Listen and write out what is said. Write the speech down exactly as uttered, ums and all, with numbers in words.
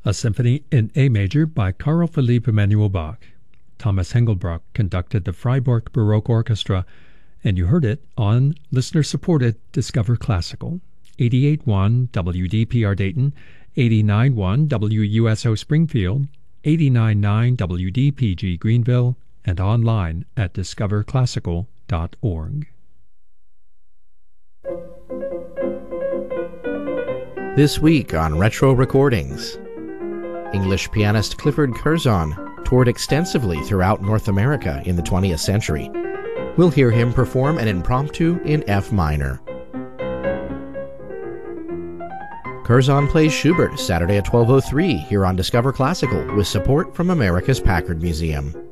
a symphony in A major by Carl Philipp Emanuel Bach. Thomas Hengelbrock conducted the Freiburg Baroque Orchestra, and you heard it on listener-supported Discover Classical. eighty-eight point one W D P R Dayton, eighty-nine point one W U S O Springfield, eighty-nine point nine W D P G Greenville, and online at discover classical dot org. This week on Retro Recordings, English pianist Clifford Curzon toured extensively throughout North America in the twentieth century. We'll hear him perform an impromptu in F minor. Curzon plays Schubert Saturday at twelve oh three here on Discover Classical with support from America's Packard Museum.